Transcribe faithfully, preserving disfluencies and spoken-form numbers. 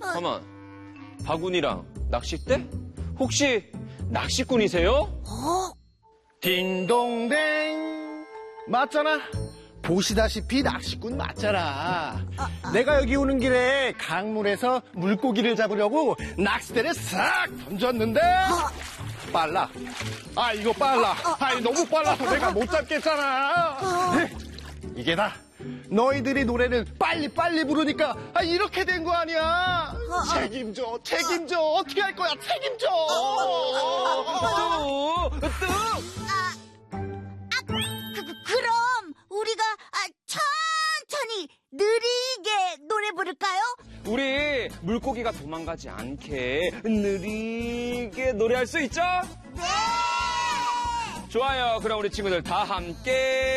가만, 바구니랑 낚싯대? 혹시 낚시꾼이세요? 어? 딩동댕. 맞잖아. 보시다시피 낚시꾼 맞잖아. 내가 여기 오는 길에 강물에서 물고기를 잡으려고 낚싯대를 싹 던졌는데 빨라. 아 이거 빨라. 아이 너무 빨라서 내가 못 잡겠잖아. 이게 다 너희들이 노래를 빨리빨리 부르니까 아, 이렇게 된 거 아니야. 책임져 책임져. 어떻게 할 거야. 책임져. 뚝! 뚝! 그, 그, 그럼 우리가 아, 천천히 느리게 노래 부를까요? 우리 물고기가 도망가지 않게 느리게 노래할 수 있죠? 네! 좋아요. 그럼 우리 친구들 다 함께